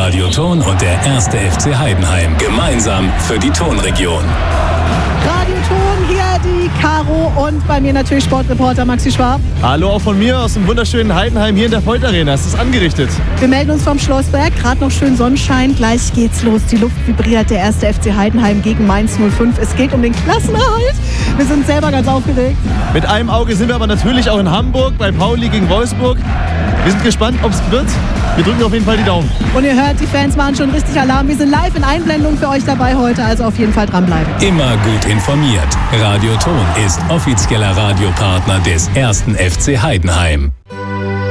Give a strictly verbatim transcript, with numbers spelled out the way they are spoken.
Radio Thon und der erste F C Heidenheim. Gemeinsam für die Thon-Region. Radio Thon, hier die Caro und bei mir natürlich Sportreporter Maxi Schwab. Hallo auch von mir aus dem wunderschönen Heidenheim hier in der Volt Arena. Es ist angerichtet. Wir melden uns vom Schlossberg, gerade noch schön Sonnenschein. Gleich geht's los. Die Luft vibriert, der erste F C Heidenheim gegen Mainz null fünf. Es geht um den Klassenerhalt. Wir sind selber ganz aufgeregt. Mit einem Auge sind wir aber natürlich auch in Hamburg bei Pauli gegen Wolfsburg. Wir sind gespannt, ob es wird. Wir drücken auf jeden Fall die Daumen. Und ihr hört, die Fans machen schon richtig Alarm. Wir sind live in Einblendung für euch dabei heute, also auf jeden Fall dranbleiben. Immer gut informiert. Radio Thon ist offizieller Radiopartner des ersten F C Heidenheim.